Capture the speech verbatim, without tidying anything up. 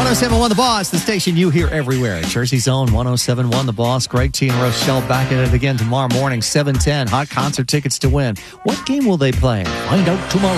oh seven point one The Boss, the station you hear everywhere. Jersey's own one oh seven point one The Boss. Greg T and Rochelle back at it again tomorrow morning, seven ten. Hot concert tickets to win. What game will they play? Find out tomorrow.